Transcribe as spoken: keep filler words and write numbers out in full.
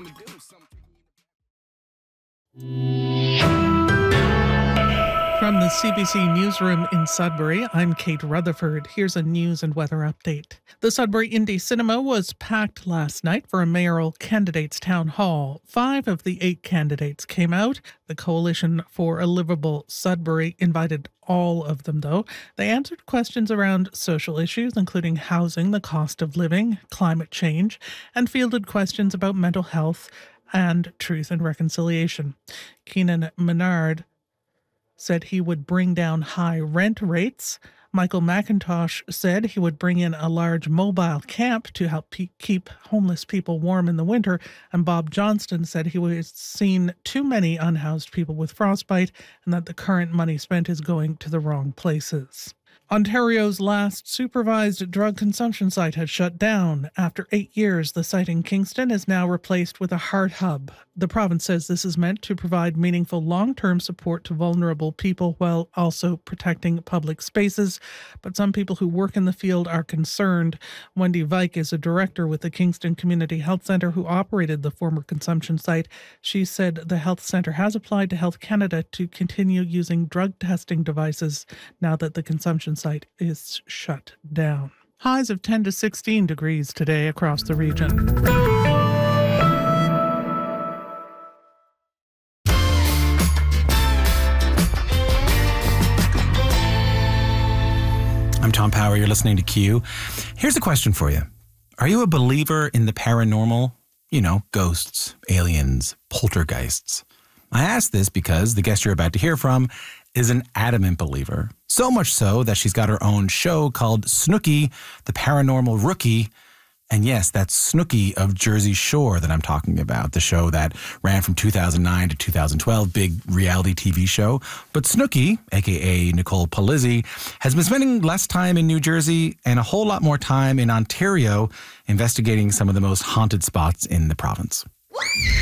From the C B C Newsroom in Sudbury, I'm Kate Rutherford. Here's a news and weather update. The Sudbury Indie Cinema was packed last night for a mayoral candidates town hall. Five of the eight candidates came out. The Coalition for a Livable Sudbury invited all of them, though. They answered questions around social issues, including housing, the cost of living, climate change, and fielded questions about mental health and truth and reconciliation. Keenan Menard said he would bring down high rent rates. Michael McIntosh said he would bring in a large mobile camp to help pe- keep homeless people warm in the winter. And Bob Johnston said he was seen too many unhoused people with frostbite and that the current money spent is going to the wrong places. Ontario's last supervised drug consumption site has shut down. After eight years, the site in Kingston is now replaced with a heart hub. The province says this is meant to provide meaningful long-term support to vulnerable people while also protecting public spaces. But some people who work in the field are concerned. Wendy Vike is a director with the Kingston Community Health Centre who operated the former consumption site. She said the health centre has applied to Health Canada to continue using drug testing devices now that the consumption site is shut down. Highs of ten to sixteen degrees today across the region. I'm Tom Power. You're listening to Q. Here's a question for you. Are you a believer in the paranormal? You know, ghosts, aliens, poltergeists. I ask this because the guest you're about to hear from is an adamant believer. So much so that she's got her own show called Snooki, the Paranormal Rookie. And yes, that's Snooki of Jersey Shore that I'm talking about, the show that ran from two thousand nine to two thousand twelve, big reality T V show. But Snooki, a k a. Nicole Palizzi, has been spending less time in New Jersey and a whole lot more time in Ontario investigating some of the most haunted spots in the province.